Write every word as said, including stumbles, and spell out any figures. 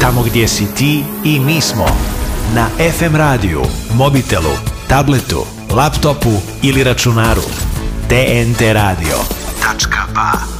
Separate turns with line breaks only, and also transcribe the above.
tamo gdje si ti i mi smo. Na ef em radiju, mobitelu, tabletu, laptopu ili računaru. te en te radio tačka ba